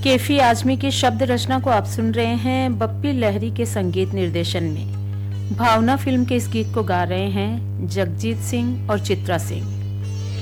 कैफी आजमी की शब्द रचना को आप सुन रहे हैं बप्पी लहरी के संगीत निर्देशन में। भावना फिल्म के इस गीत को गा रहे हैं जगजीत सिंह और चित्रा सिंह।